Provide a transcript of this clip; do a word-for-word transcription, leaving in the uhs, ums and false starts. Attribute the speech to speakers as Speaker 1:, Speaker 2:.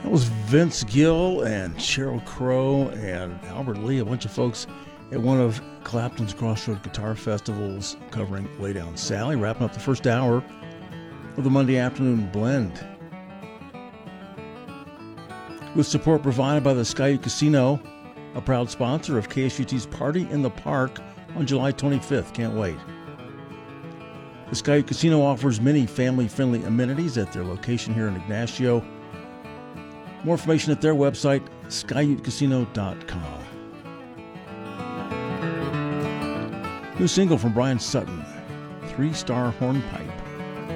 Speaker 1: That was Vince Gill and Sheryl Crow and Albert Lee, a bunch of folks at one of Clapton's Crossroad Guitar Festivals covering Lay Down Sally, wrapping up the first hour of the Monday Afternoon Blend. With support provided by the Skyute Casino, a proud sponsor of K S U T's Party in the Park on July twenty-fifth. Can't wait. The Skyute Casino offers many family-friendly amenities at their location here in Ignacio. More information at their website, skyute casino dot com. New single from Brian Sutton, Three Star Hornpipe.